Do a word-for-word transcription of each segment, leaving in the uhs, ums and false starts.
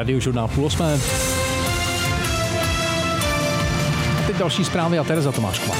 Radiožurnál půl osmé. A teď další zprávy a Tereza Tomášková.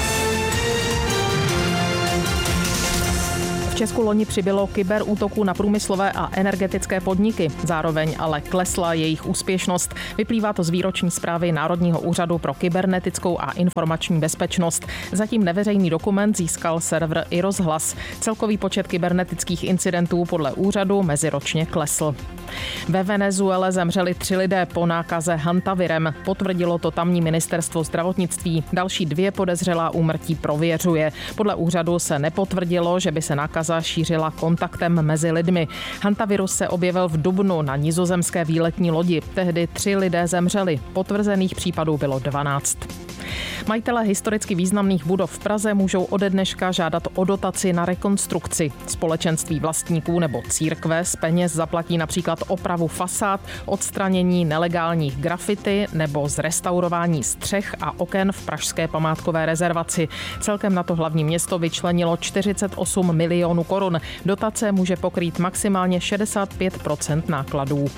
V Česku loni přibylo kyberútoků na průmyslové a energetické podniky. Zároveň ale klesla jejich úspěšnost. Vyplývá to z výroční zprávy Národního úřadu pro kybernetickou a informační bezpečnost. Zatím neveřejný dokument získal server iRozhlas. Celkový počet kybernetických incidentů podle úřadu meziročně klesl. Ve Venezuele zemřeli tři lidé po nákaze hantavirem. Potvrdilo to tamní ministerstvo zdravotnictví. Další dvě podezřelá úmrtí prověřuje. Podle úřadu se nepotvrdilo, že by se nákaza šířila kontaktem mezi lidmi. Hantavirus se objevil v dubnu na nizozemské výletní lodi. Tehdy tři lidé zemřeli. Potvrzených případů bylo dvanáct. Majitelé historicky významných budov v Praze můžou ode dneška žádat o dotaci na rekonstrukci. Společenství vlastníků nebo církve z peněz zaplatí například opravu fasád, odstranění nelegálních grafity nebo zrestaurování střech a oken v pražské památkové rezervaci. Celkem na to hlavní město vyčlenilo čtyřicet osm milionů korun. Dotace může pokrýt maximálně šedesát pět procent nákladů.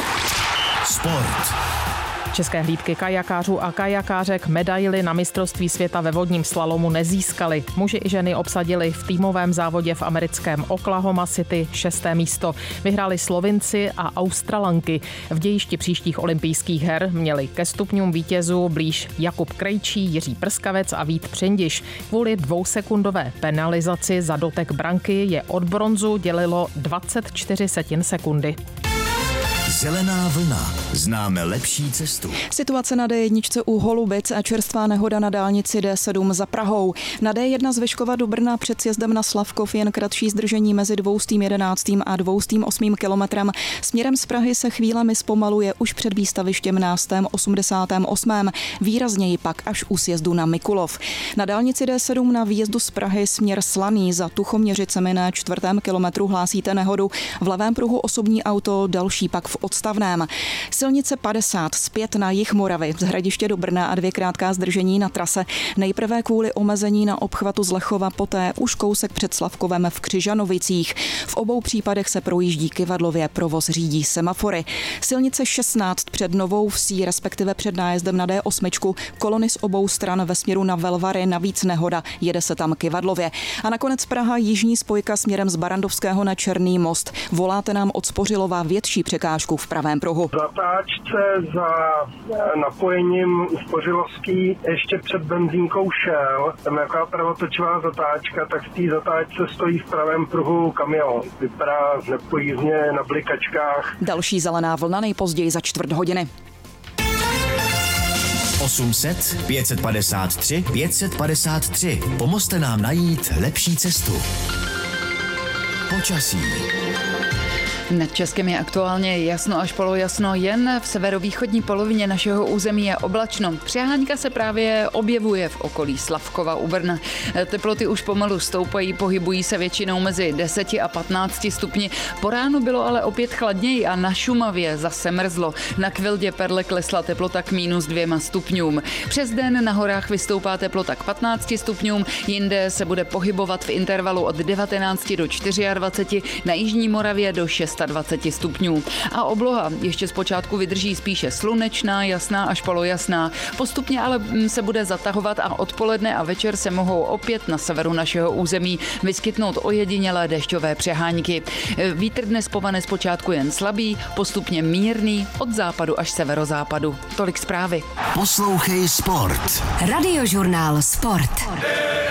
Sport. České hlídky kajakářů a kajakářek medaily na mistrovství světa ve vodním slalomu nezískali. Muži i ženy obsadili v týmovém závodě v americkém Oklahoma City šesté místo. Vyhráli Slovinci a Australanky. V dějišti příštích olympijských her měli ke stupňům vítězů blíž Jakub Krejčí, Jiří Prskavec a Vít Přendiš. Kvůli dvousekundové penalizaci za dotek branky je od bronzu dělilo dvacet čtyři setin sekundy. Zelená vlna. Známe lepší cestu. Situace na D jedna u Holubic a čerstvá nehoda na dálnici D sedm za Prahou. Na D jedna z Vyškova do Brna před sjezdem na Slavkov jen kratší zdržení mezi dvoustým jedenáctým a dvoustým osmým kilometrem. Směrem z Prahy se chvílemi zpomaluje už před výstavištěm Nástém osmdesátém osmém Výrazněji pak až u sjezdu na Mikulov. Na dálnici D sedm na výjezdu z Prahy směr Slaný za Tuchoměřicemi na čtvrtém kilometru hlásíte nehodu. V levém pruhu osobní auto, další pak v odstavném. Silnice padesát zpět na jih Moravy, z Hradiště do Brna a dvě krátká zdržení na trase. Nejprve kvůli omezení na obchvatu z Lechova, poté už kousek před Slavkovem v Křižanovicích. V obou případech se projíždí kyvadlově, provoz řídí semafory. Silnice šestnáct před Novou Vsí, respektive před nájezdem na D osm, kolony z obou stran ve směru na Velvary, navíc nehoda, jede se tam kyvadlově. A nakonec Praha jižní spojka směrem z Barandovského na Černý most. Voláte nám od Spořilova větší překážku v pravém pruhu. Zatáčce za napojením Spořilovský ještě před benzínkou Shell, tam nějaká pravotočivá zatáčka, tak v té zatáčce stojí v pravém pruhu kamion. Vypadá nepojízdně na blikačkách. Další zelená vlna nejpozději za čtvrt hodiny. osm set pět set padesát tři pět set padesát tři. Pomozte nám najít lepší cestu. Počasí. Nad Českem je aktuálně jasno až polojasno, jen v severovýchodní polovině našeho území je oblačno. Přehánka se právě objevuje v okolí Slavkova u Brna. Teploty už pomalu stoupají, pohybují se většinou mezi deseti a patnácti stupni. Po ránu bylo ale opět chladněji a na Šumavě zase mrzlo. Na Kvildě Perle klesla teplota k mínus dvěma stupňům. Přes den na horách vystoupá teplota k patnácti stupňům, jinde se bude pohybovat v intervalu od devatenácti do dvaceti čtyři, na jižní Moravě do dvaceti šesti stupňů. A obloha ještě zpočátku vydrží spíše slunečná, jasná až polojasná. Postupně ale se bude zatahovat a odpoledne a večer se mohou opět na severu našeho území vyskytnout ojedinělé dešťové přehánky. Vítr dnes povane zpočátku jen slabý, postupně mírný od západu až severozápadu. Tolik zprávy. Poslouchej Sport. Radiožurnál Sport.